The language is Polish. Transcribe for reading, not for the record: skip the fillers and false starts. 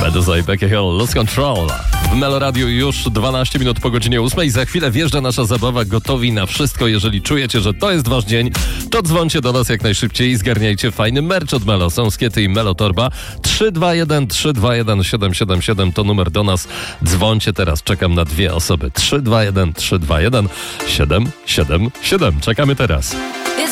Meduza i Becky Hill, Lose Control. W Meloradiu już 12 minut po godzinie 8. Za chwilę wjeżdża nasza zabawa Gotowi na wszystko. Jeżeli czujecie, że to jest wasz dzień, to dzwońcie do nas jak najszybciej i zgarniajcie fajny merch od Melo. Są skiety i Melo Torba. 321 321 777 to numer do nas. Dzwońcie teraz. Czekam na 2 osoby. 321 321 777. Czekamy teraz.